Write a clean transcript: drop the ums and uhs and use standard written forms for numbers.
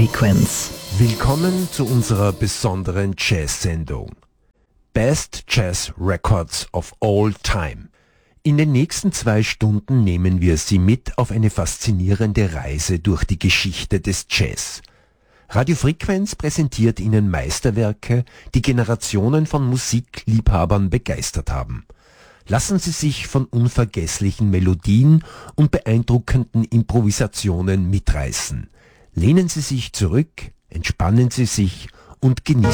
Frequenz. Willkommen zu unserer besonderen Jazz-Sendung. Best Jazz Records of All Time. In den nächsten 2 Stunden nehmen wir Sie mit auf eine faszinierende Reise durch die Geschichte des Jazz. Radio Frequenz präsentiert Ihnen Meisterwerke, die Generationen von Musikliebhabern begeistert haben. Lassen Sie sich von unvergesslichen Melodien und beeindruckenden Improvisationen mitreißen. Lehnen Sie sich zurück, entspannen Sie sich und genießen